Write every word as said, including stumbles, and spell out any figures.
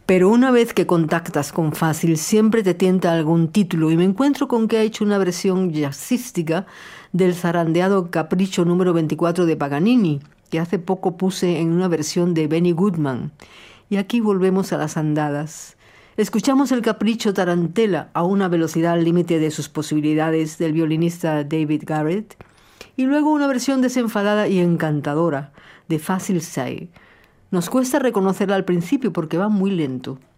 Pero una vez que contactas con Fácil, siempre te tienta algún título y me encuentro con que ha hecho una versión jazzística del zarandeado Capricho número veinticuatro de Paganini, que hace poco puse en una versión de Benny Goodman. Y aquí volvemos a las andadas. Escuchamos el Capricho Tarantela a una velocidad al límite de sus posibilidades del violinista David Garrett, y luego una versión desenfadada y encantadora de Fácil Say. Nos cuesta reconocerla al principio porque va muy lento.